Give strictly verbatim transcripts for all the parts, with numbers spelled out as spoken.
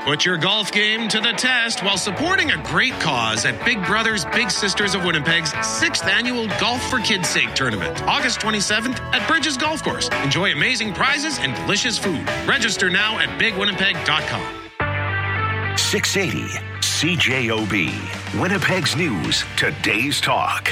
Put your golf game to the test while supporting a great cause at Big Brothers Big Sisters of Winnipeg's sixth annual Golf for Kids' Sake tournament, August twenty-seventh at Bridges Golf Course. Enjoy amazing prizes and delicious food. Register now at big winnipeg dot com. six eighty C J O B, Winnipeg's News, today's talk.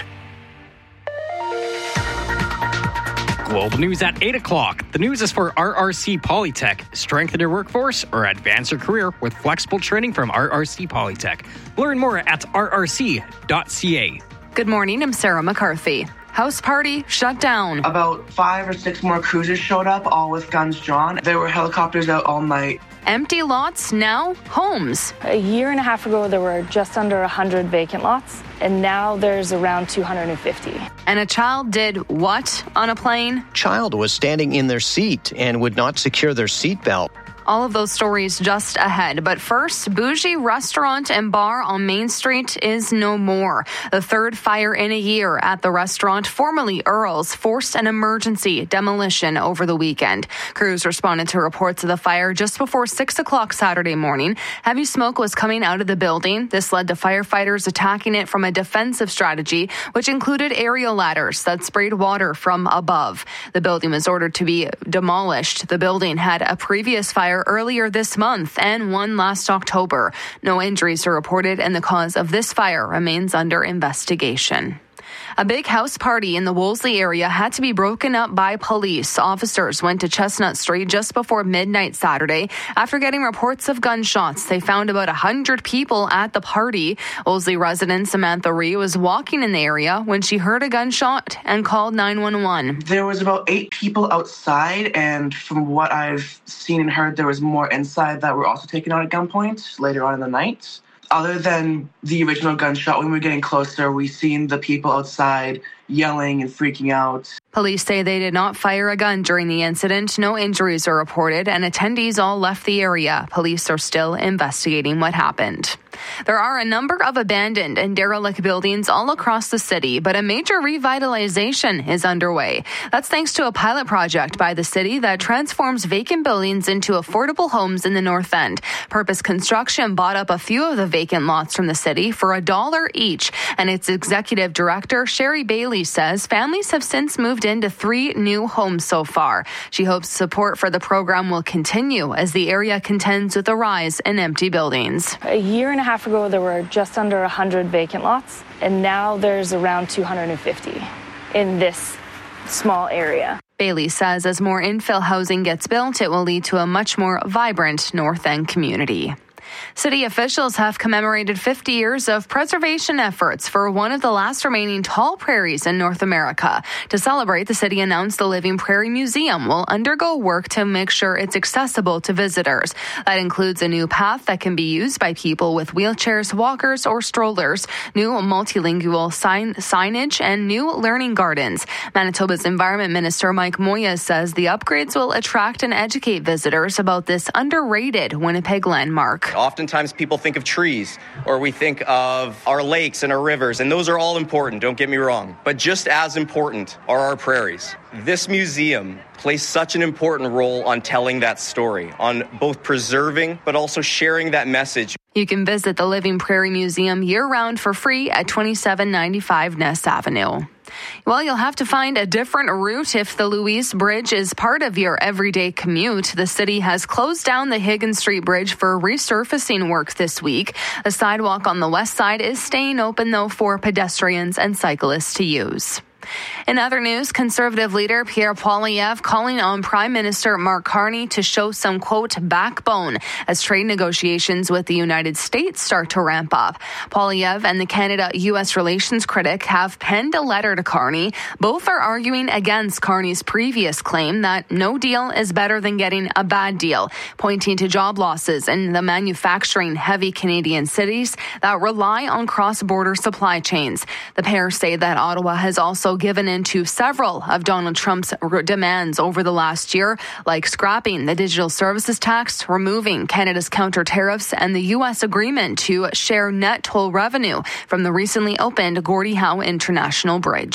Global news at eight o'clock. The news is for R R C Polytech. Strengthen your workforce or advance your career with flexible training from R R C Polytech. Learn more at r r c dot c a. Good morning, I'm Sarah McCarthy. House party shut down. About five or six more cruisers showed up, all with guns drawn. There were helicopters out all night. Empty lots, now homes. A year and a half ago, there were just under one hundred vacant lots, and now there's around two hundred fifty. And a child did what on a plane? Child was standing in their seat and would not secure their seatbelt. All of those stories just ahead. But first, bougie restaurant and bar on Main Street is no more. The third fire in a year at the restaurant, formerly Earl's, forced an emergency demolition over the weekend. Crews responded to reports of the fire just before six o'clock Saturday morning. Heavy smoke was coming out of the building. This led to firefighters attacking it from a defensive strategy, which included aerial ladders that sprayed water from above. The building was ordered to be demolished. The building had a previous fire earlier this month and one last October. No injuries are reported, and the cause of this fire remains under investigation. A big house party in the Wolseley area had to be broken up by police. Officers went to Chestnut Street just before midnight Saturday. After getting reports of gunshots, they found about one hundred people at the party. Wolseley resident Samantha Ree was walking in the area when she heard a gunshot and called nine one one. There was about eight people outside, and from what I've seen and heard, there was more inside that were also taken out at gunpoint later on in the night. Other than the original gunshot, when we were getting closer, we seen the people outside yelling and freaking out. Police say they did not fire a gun during the incident. No injuries are reported, and attendees all left the area. Police are still investigating what happened. There are a number of abandoned and derelict buildings all across the city, but a major revitalization is underway. That's thanks to a pilot project by the city that transforms vacant buildings into affordable homes in the North End. Purpose Construction bought up a few of the vacant lots from the city for a dollar each, and its executive director, Sherry Bailey, says families have since moved into three new homes so far. She hopes support for the program will continue as the area contends with a rise in empty buildings. A year and a half ago, there were just under one hundred vacant lots, and now there's around two hundred fifty in this small area. Bailey says as more infill housing gets built, it will lead to a much more vibrant North End community. City officials have commemorated fifty years of preservation efforts for one of the last remaining tall prairies in North America. To celebrate, the city announced the Living Prairie Museum will undergo work to make sure it's accessible to visitors. That includes a new path that can be used by people with wheelchairs, walkers, or strollers, new multilingual sign- signage, and new learning gardens. Manitoba's Environment Minister Mike Moya says the upgrades will attract and educate visitors about this underrated Winnipeg landmark. Oftentimes people think of trees, or we think of our lakes and our rivers, and those are all important, don't get me wrong. But just as important are our prairies. This museum plays such an important role on telling that story, on both preserving but also sharing that message. You can visit the Living Prairie Museum year-round for free at twenty-seven ninety-five Ness Avenue. Well, you'll have to find a different route if the Louise Bridge is part of your everyday commute. The city has closed down the Higgins Street Bridge for resurfacing work this week. The sidewalk on the west side is staying open, though, for pedestrians and cyclists to use. In other news, Conservative leader Pierre Poilievre calling on Prime Minister Mark Carney to show some, quote, backbone as trade negotiations with the United States start to ramp up. Poilievre and the Canada-U S relations critic have penned a letter to Carney. Both are arguing against Carney's previous claim that no deal is better than getting a bad deal, pointing to job losses in the manufacturing-heavy Canadian cities that rely on cross-border supply chains. The pair say that Ottawa has also given in to several of Donald Trump's demands over the last year, like scrapping the digital services tax, removing Canada's counter tariffs, and the U S agreement to share net toll revenue from the recently opened Gordie Howe International Bridge.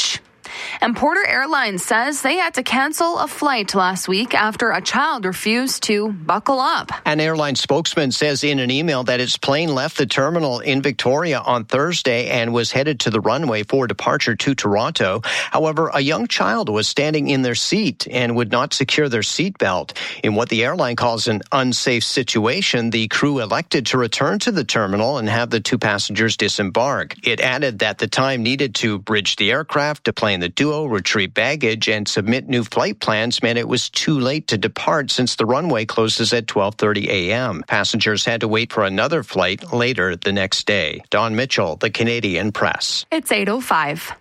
And Porter Airlines says they had to cancel a flight last week after a child refused to buckle up. An airline spokesman says in an email that its plane left the terminal in Victoria on Thursday and was headed to the runway for departure to Toronto. However, a young child was standing in their seat and would not secure their seatbelt. In what the airline calls an unsafe situation, the crew elected to return to the terminal and have the two passengers disembark. It added that the time needed to bridge the aircraft, deplane the duo, retrieve baggage, and submit new flight plans meant it was too late to depart since the runway closes at twelve thirty a.m. Passengers had to wait for another flight later the next day. Don Mitchell, The Canadian Press. It's eight oh five.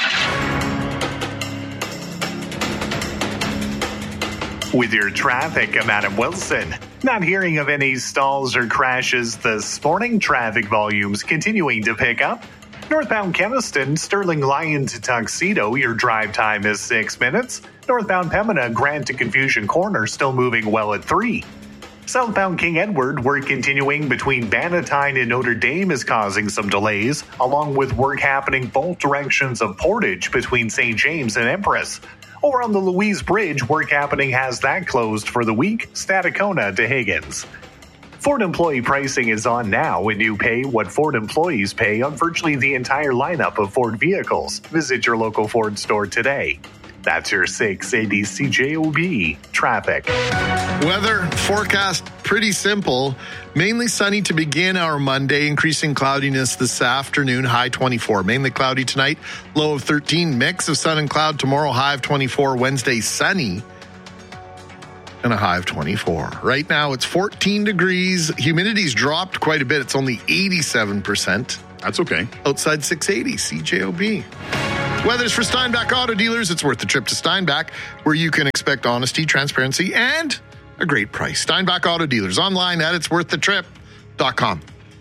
With your traffic, I'm Adam Wilson. Not hearing of any stalls or crashes this morning. Traffic volumes continuing to pick up. Northbound Keniston, Sterling Lion to Tuxedo, your drive time is six minutes. Northbound Pembina, Grant to Confusion Corner, still moving well at three. Southbound King Edward, work continuing between Bannatyne and Notre Dame is causing some delays, along with work happening both directions of Portage between Saint James and Empress. Over on the Louise Bridge, work happening has that closed for the week, Stadacona to Higgins. Ford employee pricing is on now, and you pay what Ford employees pay on virtually the entire lineup of Ford vehicles. Visit your local Ford store today. That's your six eighty C J O B traffic. Weather forecast pretty simple. Mainly sunny to begin our Monday, increasing cloudiness this afternoon, high twenty-four. Mainly cloudy tonight, low of thirteen. Mix of sun and cloud tomorrow, high of twenty-four. Wednesday, sunny and a high of twenty-four. Right now, it's fourteen degrees. Humidity's dropped quite a bit. It's only eighty-seven percent. That's okay. Outside six eighty C J O B. Weather's for Steinbach Auto Dealers. It's worth the trip to Steinbach, where you can expect honesty, transparency, and a great price. Steinbach Auto Dealers, online at its worth the trip dot com.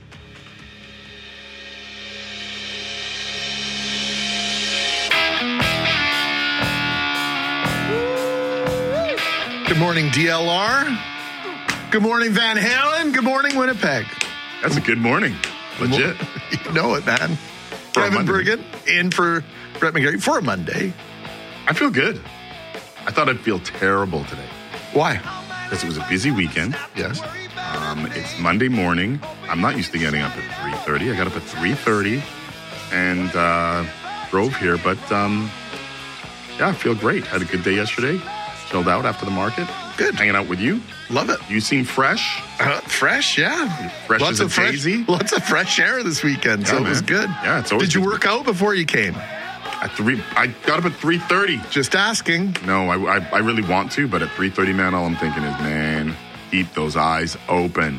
Good morning, D L R. Good morning, Van Halen. Good morning, Winnipeg. That's a good morning. Legit. You know it, man. For Kevin Bergen in for Brett McGarry for a Monday. I feel good. I thought I'd feel terrible today. Why? Because it was a busy weekend. Yes. Um, it's Monday morning. I'm not used to getting up at three thirty. I got up at three thirty and uh, drove here. But, um, yeah, I feel great. Had a good day yesterday. Chilled out after the market. Good. Hanging out with you. Love it. You seem fresh. Uh, fresh, yeah. Fresh lots as a of fresh, daisy. Lots of fresh air this weekend, Yeah, so man. it was good. Yeah, it's always Did you good. work out before you came? At three, I got up at three thirty. Just asking. No, I, I, I really want to, but at three thirty, man, all I'm thinking is, man, keep those eyes open.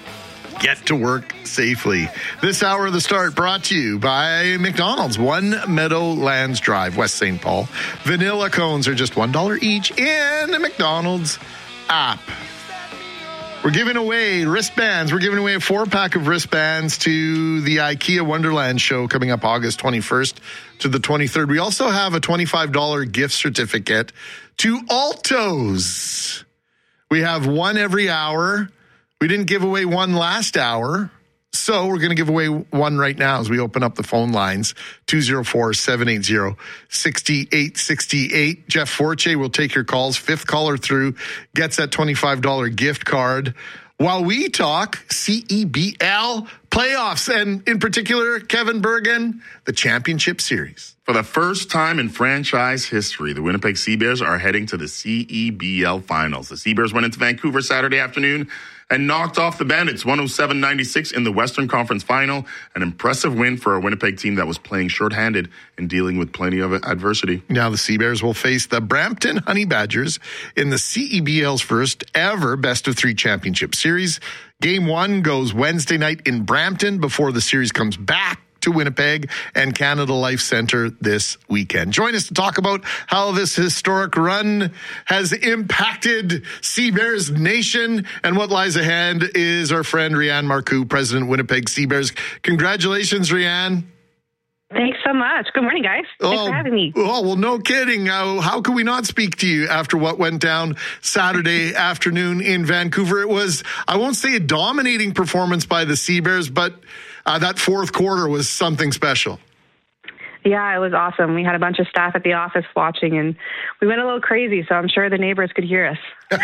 Get to work safely. This hour of the start brought to you by McDonald's. One Meadowlands Drive, West Saint Paul. Vanilla cones are just one dollar each in the McDonald's app. We're giving away wristbands. We're giving away a four-pack of wristbands to the IKEA Wonderland show coming up August twenty-first to the twenty-third. We also have a twenty-five dollars gift certificate to Altos. We have one every hour. We didn't give away one last hour, so we're going to give away one right now as we open up the phone lines. two oh four, seven eight zero, six eight six eight. Jeff Forche will take your calls. Fifth caller through gets that twenty-five dollars gift card. While we talk C E B L playoffs, and in particular, Kevin Bergen, the championship series. For the first time in franchise history, the Winnipeg Sea Bears are heading to the C E B L finals. The Sea Bears went into Vancouver Saturday afternoon and knocked off the Bandits one oh seven ninety-six in the Western Conference Final. An impressive win for a Winnipeg team that was playing shorthanded and dealing with plenty of adversity. Now the Sea Bears will face the Brampton Honey Badgers in the C E B L's first ever best of three championship series. Game one goes Wednesday night in Brampton before the series comes back to Winnipeg and Canada Life Centre this weekend. Join us to talk about how this historic run has impacted Sea Bears Nation, and what lies ahead is our friend Rianne Marcoux, President Winnipeg Sea Bears. Congratulations, Rianne. Thanks so much. Good morning, guys. Thanks oh, for having me. Oh, well, no kidding. Uh, how could we not speak to you after what went down Saturday afternoon in Vancouver? It was, I won't say a dominating performance by the Sea Bears, but uh, that fourth quarter was something special. Yeah, it was awesome. We had a bunch of staff at the office watching, and we went a little crazy, so I'm sure the neighbors could hear us.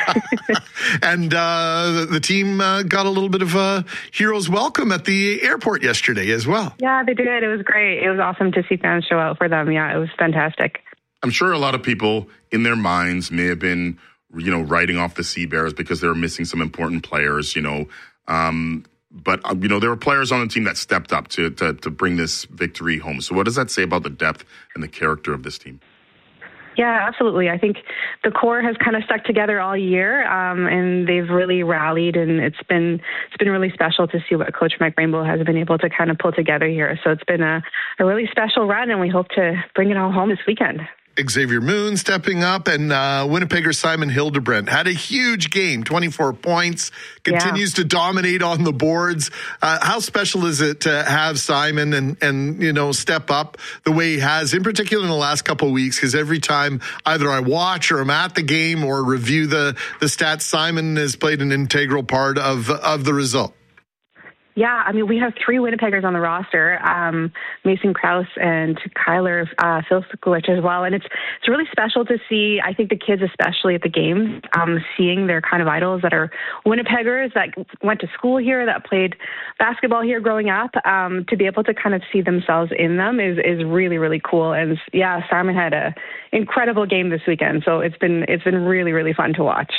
And uh, the team uh, got a little bit of a hero's welcome at the airport yesterday as well. Yeah, they did. It was great. It was awesome to see fans show out for them. Yeah, it was fantastic. I'm sure a lot of people in their minds may have been, you know, writing off the Sea Bears because they were missing some important players, you know. Um, but, uh, you know, there were players on the team that stepped up to, to to bring this victory home. So what does that say about the depth and the character of this team? Yeah, absolutely. I think the core has kind of stuck together all year, um, and they've really rallied, and it's been it's been really special to see what Coach Mike Rainbow has been able to kind of pull together here. So it's been a, a really special run, and we hope to bring it all home this weekend. Xavier Moon stepping up, and uh, Winnipegger Simon Hildebrandt had a huge game, twenty-four points, continues yeah. to dominate on the boards. Uh, how special is it to have Simon and, and, you know, step up the way he has, in particular in the last couple of weeks? Because every time either I watch or I'm at the game or review the, the stats, Simon has played an integral part of, of the result. Yeah, I mean, we have three Winnipeggers on the roster, um, Mason Krause and Kyler uh, Filsikulich as well. And it's it's really special to see, I think the kids, especially at the games, um, seeing their kind of idols that are Winnipeggers, that went to school here, that played basketball here growing up, um, to be able to kind of see themselves in them is is really, really cool. And yeah, Simon had a incredible game this weekend. So it's been it's been really, really fun to watch.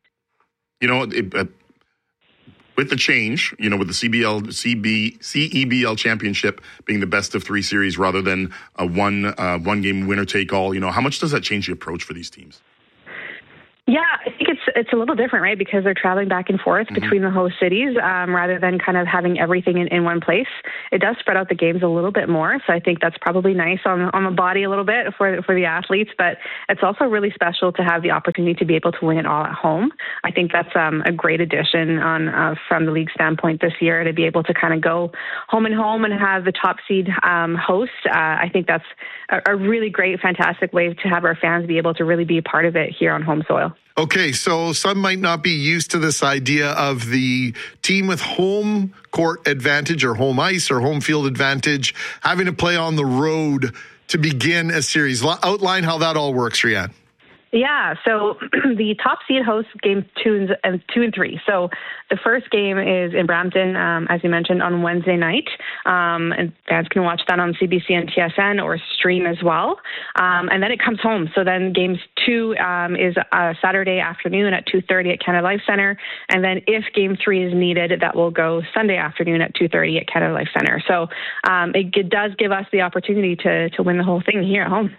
You know, it, uh, with the change, you know, with the C B L, C B, C E B L championship being the best of three series rather than a one uh, one game winner take all, you know, how much does that change the approach for these teams? Yeah, I think it's it's a little different, right? Because they're traveling back and forth mm-hmm. between the host cities um, rather than kind of having everything in, in one place. It does spread out the games a little bit more, so I think that's probably nice on on the body a little bit for for the athletes. But it's also really special to have the opportunity to be able to win it all at home. I think that's um, a great addition on uh, from the league standpoint this year, to be able to kind of go home and home and have the top seed um, host. Uh, I think that's a, a really great, fantastic way to have our fans be able to really be a part of it here on home soil. Okay, so some might not be used to this idea of the team with home court advantage or home ice or home field advantage having to play on the road to begin a series. Outline how that all works, Rianne. Yeah, so the top seed hosts game two and two and three. So the first game is in Brampton, um, as you mentioned, on Wednesday night, um, and fans can watch that on C B C and T S N or stream as well. Um, and then it comes home. So then games two um, is uh, Saturday afternoon at two thirty at Canada Life Center, and then if game three is needed, that will go Sunday afternoon at two thirty at Canada Life Center. So um, it, it does give us the opportunity to to win the whole thing here at home.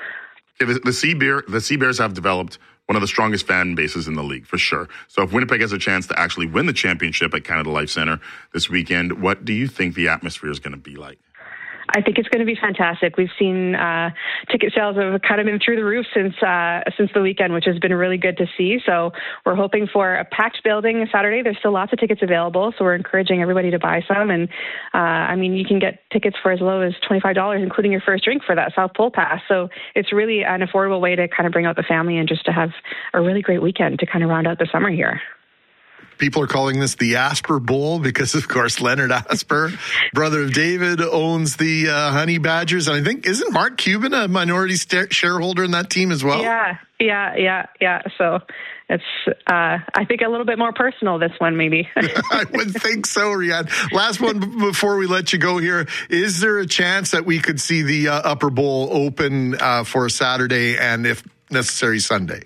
The Sea Bear, the Sea Bears have developed one of the strongest fan bases in the league, for sure. So if Winnipeg has a chance to actually win the championship at Canada Life Center this weekend, what do you think the atmosphere is going to be like? I think it's going to be fantastic. We've seen uh, ticket sales have kind of been through the roof since uh, since the weekend, which has been really good to see. So we're hoping for a packed building Saturday. There's still lots of tickets available, so we're encouraging everybody to buy some. And uh, I mean, you can get tickets for as low as twenty-five dollars, including your first drink for that South Pole Pass. So it's really an affordable way to kind of bring out the family and just to have a really great weekend to kind of round out the summer here. People are calling this the Asper Bowl because, of course, Leonard Asper, brother of David, owns the uh, Honey Badgers. And I think, isn't Mark Cuban a minority st- shareholder in that team as well? Yeah, yeah, yeah, yeah. So it's, uh, I think, a little bit more personal, this one, maybe. I would think so, Rianne. Last one b- before we let you go here. Is there a chance that we could see the uh, Upper Bowl open uh, for Saturday and, if necessary, Sunday?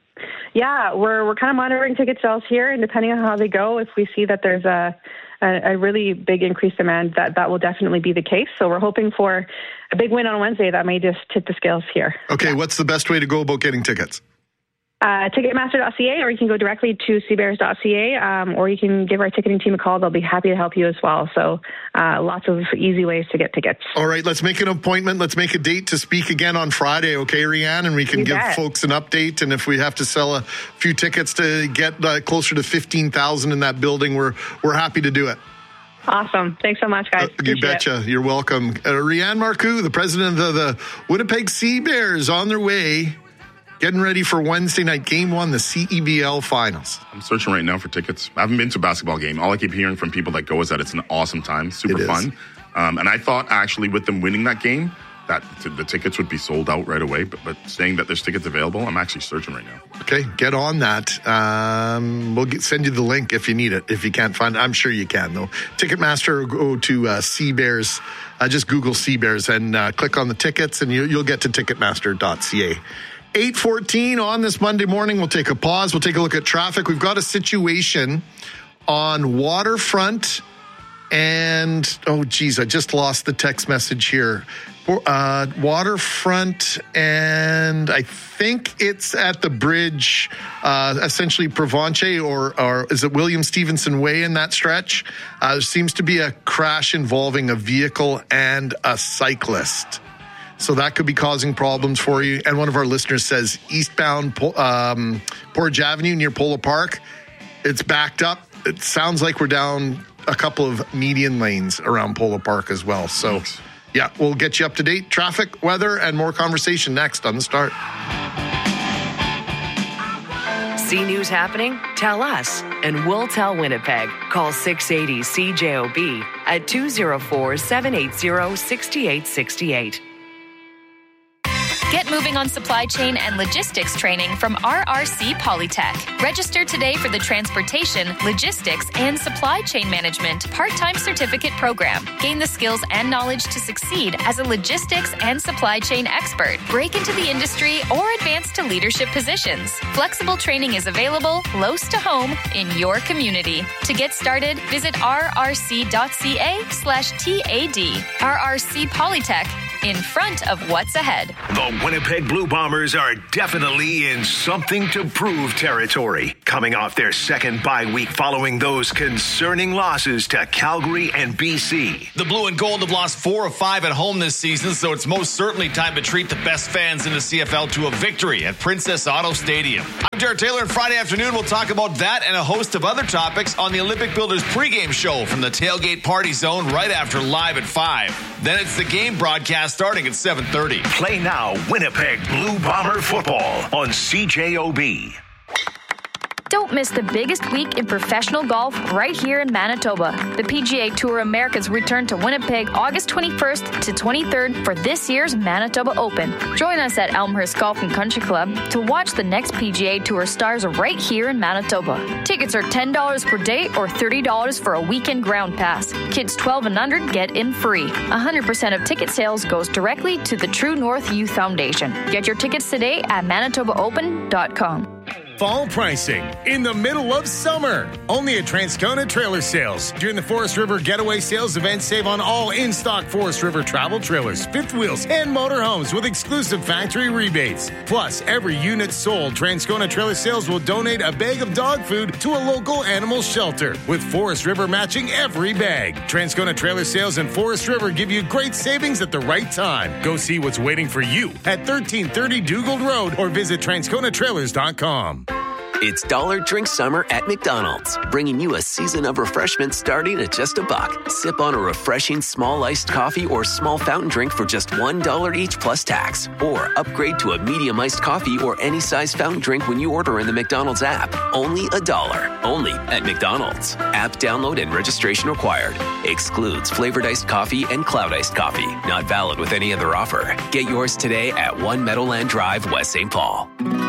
Yeah, we're we're kind of monitoring ticket sales here, and depending on how they go, if we see that there's a a, a really big increased demand, that, that will definitely be the case. So we're hoping for a big win on Wednesday that may just tip the scales here. Okay, yeah. What's the best way to go about getting tickets? Uh, Ticketmaster dot c a, or you can go directly to sea bears dot c a, um, or you can give our ticketing team a call. They'll be happy to help you as well. So uh, lots of easy ways to get tickets. All right, let's make an appointment. Let's make a date to speak again on Friday, okay, Rianne? And we can you give bet. folks an update. And if we have to sell a few tickets to get uh, closer to fifteen thousand in that building, we're we're happy to do it. Awesome. Thanks so much, guys. Uh, you betcha. It. You're welcome. Uh, Rianne Marcoux, the president of the Winnipeg Sea Bears, on their way. Getting ready for Wednesday night, game one, the C E B L finals. I'm searching right now for tickets. I haven't been to a basketball game. All I keep hearing from people that go is that it's an awesome time, super it fun. Um, and I thought, actually, with them winning that game, that t- the tickets would be sold out right away, but, but saying that there's tickets available, I'm actually searching right now. Okay, get on that. Um, we'll get, send you the link if you need it. If you can't find it, I'm sure you can, though. Ticketmaster, go to uh, Sea Bears. Uh, just Google Sea Bears and uh, click on the tickets, and you, you'll get to ticketmaster dot c a. eight fourteen on this Monday morning. We'll take a pause. We'll take a look at traffic. We've got a situation on Waterfront and, oh, geez, I just lost the text message here. Uh, Waterfront, and I think it's at the bridge, uh, essentially Provenche, or, or is it William Stevenson Way in that stretch? Uh, there seems to be a crash involving a vehicle and a cyclist. So that could be causing problems for you. And one of our listeners says eastbound um, Portage Avenue near Polo Park, it's backed up. It sounds like we're down a couple of median lanes around Polo Park as well. So, yeah, we'll get you up to date. Traffic, weather, and more conversation next on The Start. See news happening? Tell us, and we'll tell Winnipeg. Call six eighty C J O B at two oh four, seven eight zero, six eight six eight. Get moving on supply chain and logistics training from R R C Polytech. Register today for the Transportation, Logistics, and Supply Chain Management part-time certificate program. Gain the skills and knowledge to succeed as a logistics and supply chain expert. Break into the industry or advance to leadership positions. Flexible training is available close to home in your community. To get started, visit rrc.ca slash TAD. R R C Polytech, in front of what's ahead. The Winnipeg Blue Bombers are definitely in something to prove territory, coming off their second bye week following those concerning losses to Calgary and B C. The Blue and Gold have lost four of five at home this season, so it's most certainly time to treat the best fans in the C F L to a victory at Princess Auto Stadium. I'm Jared Taylor, and Friday afternoon we'll talk about that and a host of other topics on the Olympic Builders pregame show from the Tailgate Party Zone right after Live at five. Then it's the game broadcast starting at seven thirty. Play now Winnipeg Blue Bomber football on C J O B. Don't miss the biggest week in professional golf right here in Manitoba. The P G A Tour Americas return to Winnipeg August twenty-first to twenty-third for this year's Manitoba Open. Join us at Elmhurst Golf and Country Club to watch the next P G A Tour stars right here in Manitoba. Tickets are ten dollars per day or thirty dollars for a weekend ground pass. Kids twelve and under get in free. one hundred percent of ticket sales goes directly to the True North Youth Foundation. Get your tickets today at manitoba open dot com. Fall pricing in the middle of summer. Only at Transcona Trailer Sales. During the Forest River Getaway Sales event, save on all in-stock Forest River travel trailers, fifth wheels, and motorhomes with exclusive factory rebates. Plus, every unit sold, Transcona Trailer Sales will donate a bag of dog food to a local animal shelter, with Forest River matching every bag. Transcona Trailer Sales and Forest River give you great savings at the right time. Go see what's waiting for you at thirteen thirty Dugald Road or visit transcona trailers dot com. It's Dollar Drink Summer at McDonald's, bringing you a season of refreshment starting at just a buck. Sip on a refreshing small iced coffee or small fountain drink for just one dollar each plus tax. Or upgrade to a medium iced coffee or any size fountain drink when you order in the McDonald's app. Only a dollar. Only at McDonald's. App download and registration required. Excludes flavored iced coffee and cloud iced coffee. Not valid with any other offer. Get yours today at one Meadowland Drive, West Saint Paul.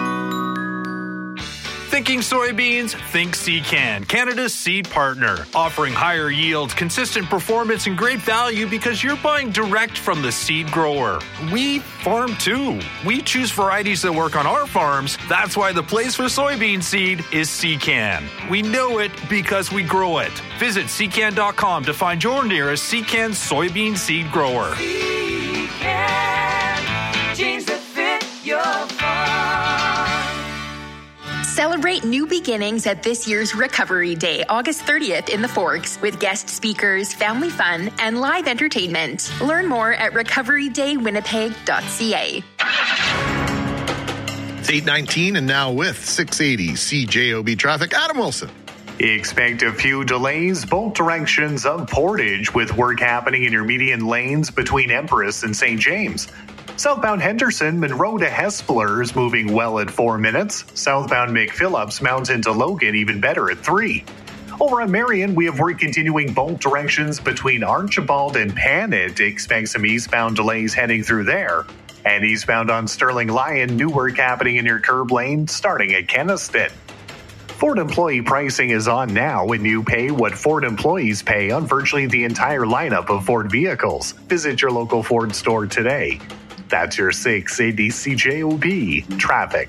Thinking soybeans? Think Secan, Canada's seed partner. Offering higher yields, consistent performance, and great value because you're buying direct from the seed grower. We farm too. We choose varieties that work on our farms. That's why the place for soybean seed is Secan. We know it because we grow it. Visit secan dot com to find your nearest Secan soybean seed grower. Secan, genes that fit your farm. Celebrate new beginnings at this year's Recovery Day, August thirtieth in the Forks, with guest speakers, family fun, and live entertainment. Learn more at recovery day winnipeg dot c a. It's eight nineteen, and now with six eighty C J O B traffic, Adam Wilson. Expect a few delays both directions of Portage, with work happening in your median lanes between Empress and Saint James. Southbound Henderson, Monroe to Hespeler is moving well at four minutes. Southbound McPhillips, Mountain to Logan, even better at three. Over on Marion, we have work continuing both directions between Archibald and Panet. Expect some eastbound delays heading through there. And eastbound on Sterling Lyon, new work happening in your curb lane starting at Kenniston. Ford employee pricing is on now when you pay what Ford employees pay on virtually the entire lineup of Ford vehicles. Visit your local Ford store today. That's your six eighty C J O B traffic.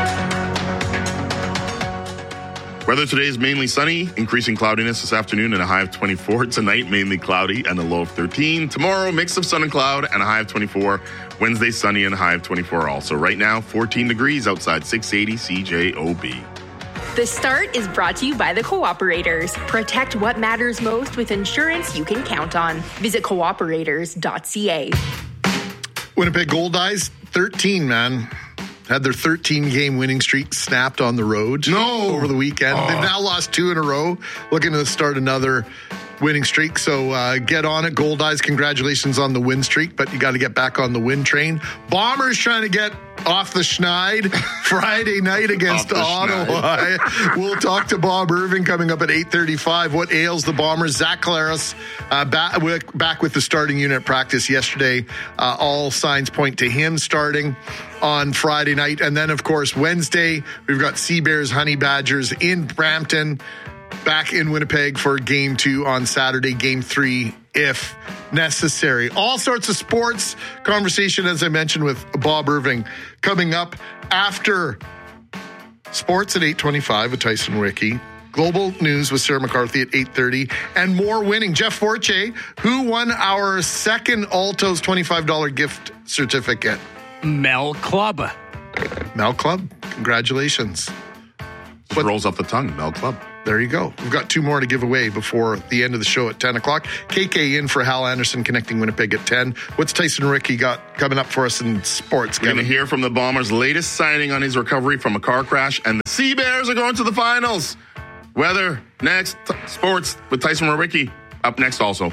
Weather today is mainly sunny, increasing cloudiness this afternoon and a high of twenty-four. Tonight, mainly cloudy and a low of thirteen. Tomorrow, mix of sun and cloud and a high of twenty-four. Wednesday, sunny and a high of twenty-four also. Right now, fourteen degrees outside six eighty C J O B. The Start is brought to you by the Cooperators. Protect what matters most with insurance you can count on. Visit cooperators dot c a. Winnipeg Gold Eyes, thirteen, man. Had their thirteen-game winning streak snapped on the road no. over the weekend. Oh. They've now lost two in a row, looking to start another winning streak. So uh, get on it. Gold Eyes, congratulations on the win streak, but you got to get back on the win train. Bombers trying to get off the schneid Friday night against Ottawa. We'll talk to Bob Irving coming up at eight thirty-five. What ails the Bombers? Zach Collaros uh, back, back with the starting unit practice yesterday. Uh, all signs point to him starting on Friday night. And then, of course, Wednesday, we've got Sea Bears, Honey Badgers in Brampton. Back in Winnipeg for game two on Saturday, game three, if necessary. All sorts of sports conversation, as I mentioned, with Bob Irving coming up after sports at eight twenty-five with Tyson Rickey. Global news with Sarah McCarthy at eight thirty. And more winning. Jeff Forte, who won our second Altos twenty-five dollars gift certificate? Mel Club. Mel Club. Congratulations. Just rolls off the tongue, Mel Club. There you go. We've got two more to give away before the end of the show at ten o'clock. K K in for Hal Anderson, connecting Winnipeg at ten. What's Tyson Rickey got coming up for us in sports? We're going to hear from the Bombers' latest signing on his recovery from a car crash, and the Sea Bears are going to the finals. Weather, next. T- sports with Tyson Rickey. Up next also.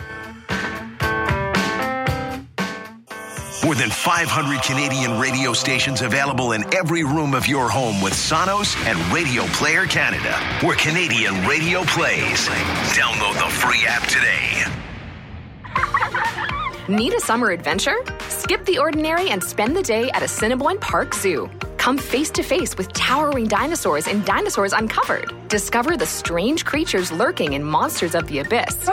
More than five hundred Canadian radio stations available in every room of your home with Sonos and Radio Player Canada, where Canadian radio plays. Download the free app today. Need a summer adventure? Skip the ordinary and spend the day at Assiniboine Park Zoo. Come face to face with towering dinosaurs in Dinosaurs Uncovered. Discover the strange creatures lurking in Monsters of the Abyss.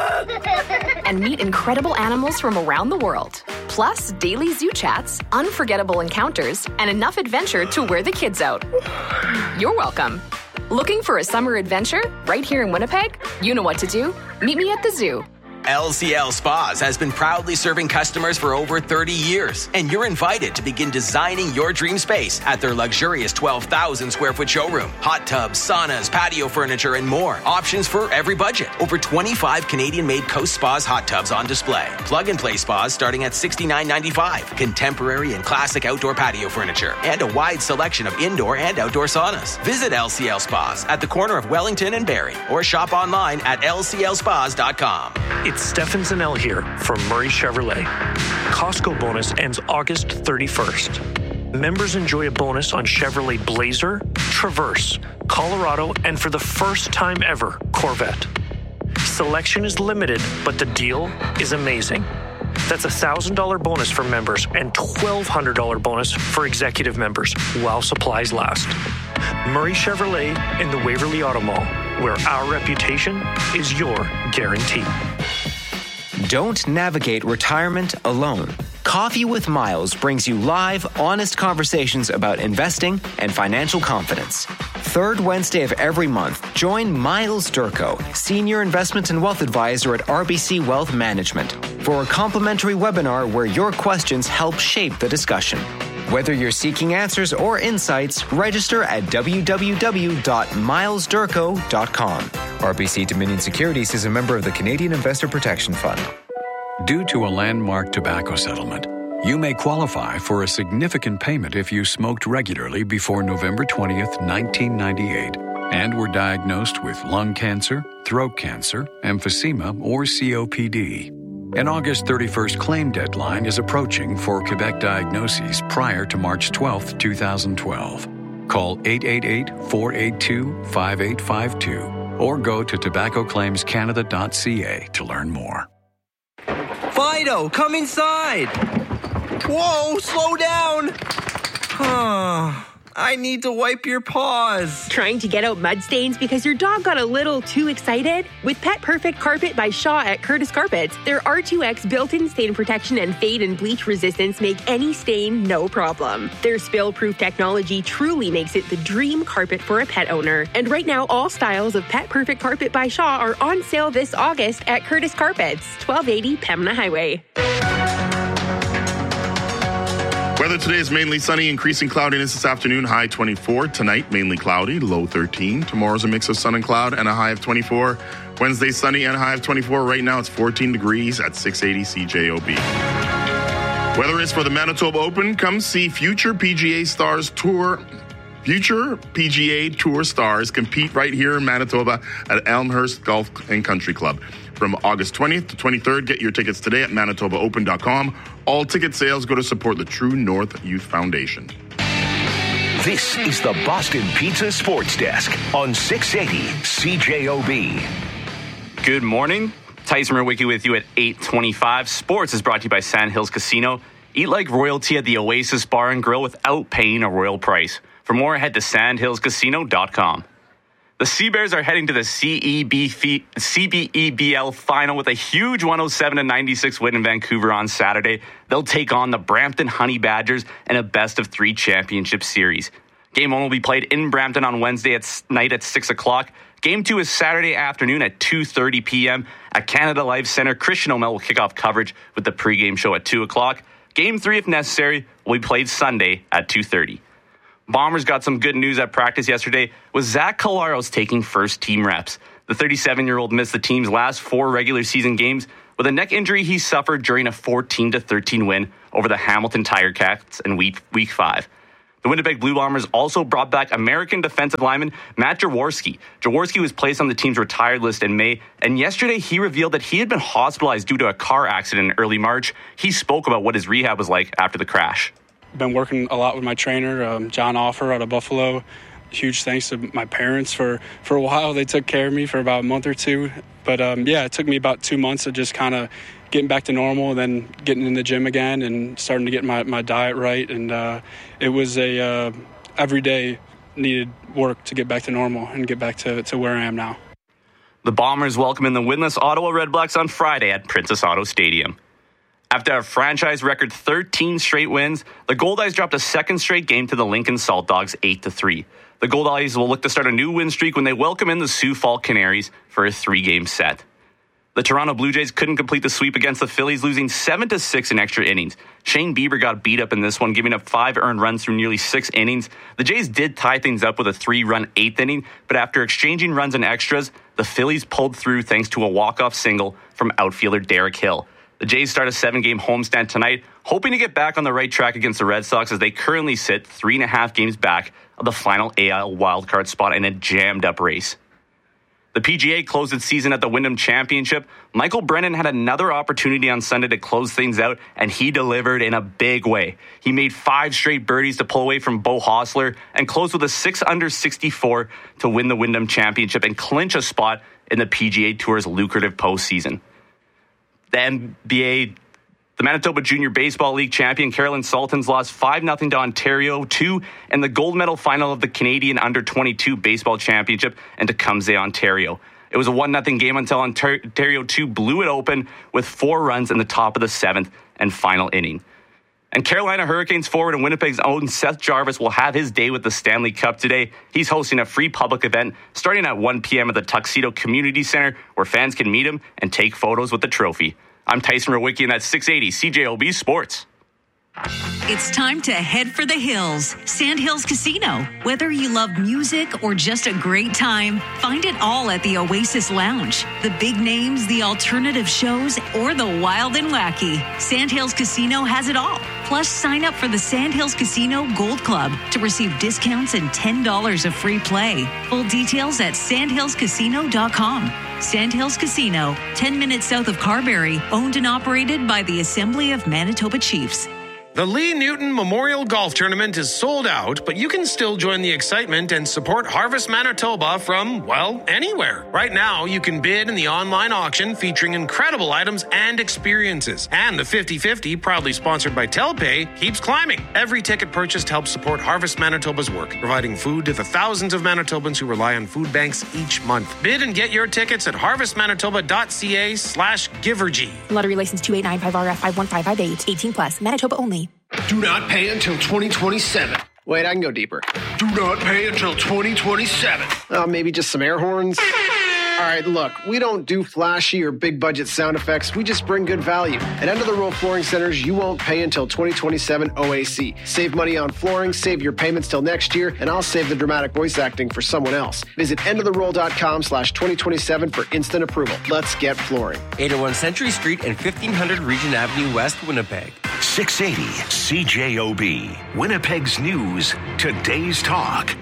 And meet incredible animals from around the world. Plus, daily zoo chats, unforgettable encounters, and enough adventure to wear the kids out. You're welcome. Looking for a summer adventure right here in Winnipeg? You know what to do. Meet me at the zoo. L C L Spas has been proudly serving customers for over thirty years, and you're invited to begin designing your dream space at their luxurious twelve thousand square foot showroom. Hot tubs, saunas, patio furniture, and more. Options for every budget. Over twenty-five Canadian-made Coast Spas hot tubs on display. Plug-and-play spas starting at sixty-nine ninety-five. Contemporary and classic outdoor patio furniture, and a wide selection of indoor and outdoor saunas. Visit L C L Spas at the corner of Wellington and Barrie, or shop online at L C L spas dot com. It's Stefan Zanel here from Murray Chevrolet. Costco bonus ends August thirty-first. Members enjoy a bonus on Chevrolet Blazer, Traverse, Colorado, and for the first time ever, Corvette. Selection is limited, but the deal is amazing. That's a one thousand dollars bonus for members and twelve hundred dollars bonus for executive members while supplies last. Murray Chevrolet in the Waverly Auto Mall, where our reputation is your guarantee. Don't navigate retirement alone. Coffee with Miles brings you live, honest conversations about investing and financial confidence. Third Wednesday of every month, join Miles Durko, Senior Investment and Wealth Advisor at R B C Wealth Management, for a complimentary webinar where your questions help shape the discussion. Whether you're seeking answers or insights, register at w w w dot miles durko dot com. R B C Dominion Securities is a member of the Canadian Investor Protection Fund. Due to a landmark tobacco settlement, you may qualify for a significant payment if you smoked regularly before November twentieth, nineteen ninety-eight, and were diagnosed with lung cancer, throat cancer, emphysema, or C O P D. An August thirty-first claim deadline is approaching for Quebec diagnoses prior to March twelfth, twenty twelve. Call eight eight eight, four eight two, five eight five two or go to tobacco claims canada dot c a to learn more. Fido, come inside. Whoa, slow down. I need to wipe your paws. Trying to get out mud stains because your dog got a little too excited? With Pet Perfect Carpet by Shaw at Curtis Carpets, their R two X built-in stain protection and fade and bleach resistance make any stain no problem. Their spill-proof technology truly makes it the dream carpet for a pet owner. And right now, all styles of Pet Perfect Carpet by Shaw are on sale this August at Curtis Carpets, twelve eighty Pembina Highway. Weather today is mainly sunny, increasing cloudiness this afternoon, high twenty-four. Tonight, mainly cloudy, low thirteen. Tomorrow's a mix of sun and cloud and a high of twenty-four. Wednesday, sunny and a high of twenty-four. Right now, it's fourteen degrees at six eighty C J O B. Weather is for the Manitoba Open. Come see future P G A stars tour. Future P G A Tour stars compete right here in Manitoba at Elmhurst Golf and Country Club. From August twentieth to twenty-third, get your tickets today at manitoba open dot com. All ticket sales go to support the True North Youth Foundation. This is the Boston Pizza Sports Desk on six eighty C J O B. Good morning. Tyson Murwicki with you at eight twenty-five. Sports is brought to you by Sandhills Casino. Eat like royalty at the Oasis Bar and Grill without paying a royal price. For more, head to sandhills casino dot com. The Sea Bears are heading to the C E B L final with a huge one oh seven to ninety-six win in Vancouver on Saturday. They'll take on the Brampton Honey Badgers in a best-of-three championship series. Game one will be played in Brampton on Wednesday at night at six o'clock. Game two is Saturday afternoon at two thirty p.m. at Canada Life Centre. Christian O'Mel will kick off coverage with the pregame show at two o'clock. Game three, if necessary, will be played Sunday at two thirty. Bombers got some good news at practice yesterday with Zach Collaros taking first team reps. The thirty-seven-year-old missed the team's last four regular season games with a neck injury he suffered during a fourteen to thirteen win over the Hamilton Tiger Cats in week, week five. The Winnipeg Blue Bombers also brought back American defensive lineman Matt Jaworski. Jaworski was placed on the team's retired list in May, and yesterday he revealed that he had been hospitalized due to a car accident in early March. He spoke about what his rehab was like after the crash. Been working a lot with my trainer, um, John Offer out of Buffalo. Huge thanks to my parents for, for a while. They took care of me for about a month or two. But um, yeah, it took me about two months of just kind of getting back to normal, and then getting in the gym again and starting to get my, my diet right. And uh, it was a uh, everyday needed work to get back to normal and get back to, to where I am now. The Bombers welcome in the winless Ottawa Redblacks on Friday at Princess Auto Stadium. After a franchise record thirteen straight wins, the Goldeyes dropped a second straight game to the Lincoln Salt Dogs eight to three. The Goldeyes will look to start a new win streak when they welcome in the Sioux Falls Canaries for a three-game set. The Toronto Blue Jays couldn't complete the sweep against the Phillies, losing seven to six in extra innings. Shane Bieber got beat up in this one, giving up five earned runs through nearly six innings. The Jays did tie things up with a three-run eighth inning, but after exchanging runs and extras, the Phillies pulled through thanks to a walk-off single from outfielder Derek Hill. The Jays start a seven-game homestand tonight, hoping to get back on the right track against the Red Sox as they currently sit three and a half games back of the final A L wildcard spot in a jammed-up race. The P G A closed its season at the Wyndham Championship. Michael Brennan had another opportunity on Sunday to close things out, and he delivered in a big way. He made five straight birdies to pull away from Beau Hossler and closed with a six under sixty-four to win the Wyndham Championship and clinch a spot in the P G A Tour's lucrative postseason. The N B A, the Manitoba Junior Baseball League champion Carolyn Sultans lost five nothing to Ontario two in the gold medal final of the Canadian under twenty-two Baseball Championship in Tecumseh, Ontario. It was a one nothing game until Ontario two blew it open with four runs in the top of the seventh and final inning. And Carolina Hurricanes forward and Winnipeg's own Seth Jarvis will have his day with the Stanley Cup today. He's hosting a free public event starting at one p.m. at the Tuxedo Community Center where fans can meet him and take photos with the trophy. I'm Tyson Rowicki, and that's six eighty C J O B Sports. It's time to head for the hills. Sandhills Casino. Whether you love music or just a great time, find it all at the Oasis Lounge. The big names, the alternative shows, or the wild and wacky. Sandhills Casino has it all. Plus, sign up for the Sandhills Casino Gold Club to receive discounts and ten dollars of free play. Full details at sandhills casino dot com. Sandhills Casino, ten minutes south of Carberry, owned and operated by the Assembly of Manitoba Chiefs. The Lee Newton Memorial Golf Tournament is sold out, but you can still join the excitement and support Harvest Manitoba from, well, anywhere. Right now, you can bid in the online auction featuring incredible items and experiences. And the fifty-fifty, proudly sponsored by Telpay, keeps climbing. Every ticket purchased helps support Harvest Manitoba's work, providing food to the thousands of Manitobans who rely on food banks each month. Bid and get your tickets at harvestmanitoba.ca slash givergy. Lottery license two eight nine five R F five one five five eight. eighteen plus. Manitoba only. Do not pay until twenty twenty-seven. Wait, I can go deeper. Do not pay until twenty twenty-seven. Uh, maybe just some air horns? All right, look, we don't do flashy or big budget sound effects. We just bring good value. At End of the Road Flooring Centers, you won't pay until twenty twenty-seven O A C. Save money on flooring, save your payments till next year, and I'll save the dramatic voice acting for someone else. Visit end of the roll dot com slash twenty twenty-seven for instant approval. Let's get flooring. eight oh one Century Street and fifteen hundred Regent Avenue West, Winnipeg. six eighty C J O B, Winnipeg's news, today's talk.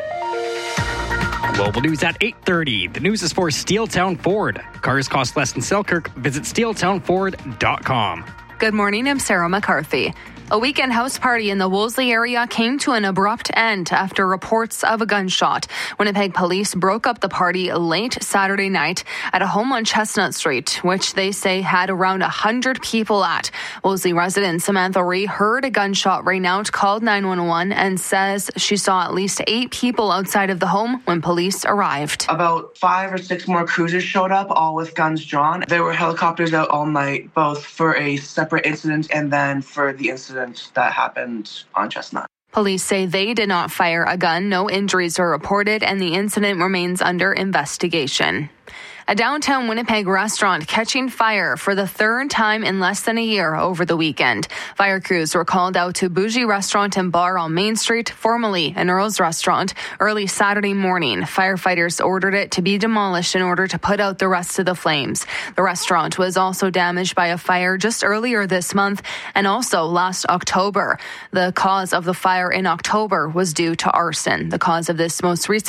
Global news at eight thirty. The news is for Steeltown Ford. Cars cost less than Selkirk. Visit steeltown ford dot com. Good morning, I'm Sarah McCarthy. A weekend house party in the Wolseley area came to an abrupt end after reports of a gunshot. Winnipeg police broke up the party late Saturday night at a home on Chestnut Street, which they say had around one hundred people at. Wolseley resident Samantha Ree heard a gunshot ring out, called nine one one, and says she saw at least eight people outside of the home when police arrived. About five or six more cruisers showed up, all with guns drawn. There were helicopters out all night, both for a separate incident and then for the incident that happened on Chestnut. Police say they did not fire a gun. No injuries were reported, and the incident remains under investigation. A downtown Winnipeg restaurant catching fire for the third time in less than a year over the weekend. Fire crews were called out to Bougie Restaurant and Bar on Main Street, formerly an Earl's Restaurant, early Saturday morning. Firefighters ordered it to be demolished in order to put out the rest of the flames. The restaurant was also damaged by a fire just earlier this month and also last October. The cause of the fire in October was due to arson. The cause of this most recent